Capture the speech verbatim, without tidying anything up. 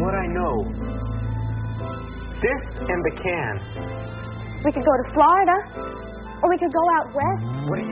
what I know. This and the can. We could go to Florida, or we could go out west. What do you